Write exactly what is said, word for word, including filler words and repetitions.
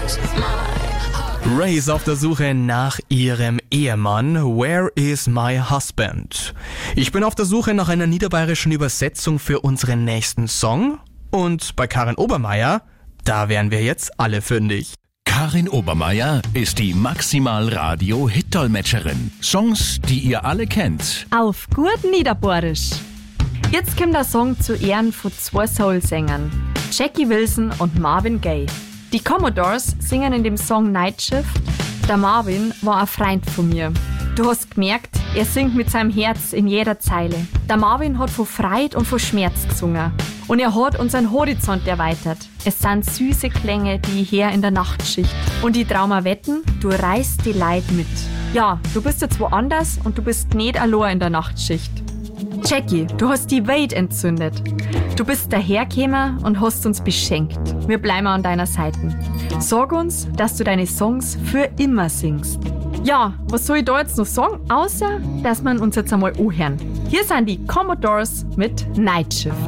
Ray ist auf der Suche nach ihrem Ehemann. Where is my husband? Ich bin auf der Suche nach einer niederbayerischen Übersetzung für unseren nächsten Song. Und bei Karin Obermeier, da wären wir jetzt alle fündig. Karin Obermeier ist die Maximal-Radio-Hit-Dolmetscherin. Songs, die ihr alle kennt. Auf gut Niederbayerisch. Jetzt kommt der Song zu Ehren von zwei Soul-Sängern, Jackie Wilson und Marvin Gaye. Die Commodores singen in dem Song Night Shift. Der Marvin war ein Freund von mir. Du hast gemerkt, er singt mit seinem Herz in jeder Zeile. Der Marvin hat von Freude und von Schmerz gesungen. Und er hat unseren Horizont erweitert. Es sind süße Klänge, die ich her in der Nachtschicht. Und ich trau mir wetten, du reißt die Leid mit. Ja, du bist jetzt woanders und du bist nicht allein in der Nachtschicht. Jackie, du hast die Welt entzündet. Du bist dahergekommen und hast uns beschenkt. Wir bleiben an deiner Seite. Sag uns, dass du deine Songs für immer singst. Ja, was soll ich da jetzt noch sagen, außer dass wir uns jetzt einmal anhören. Hier sind die Commodores mit Night Shift.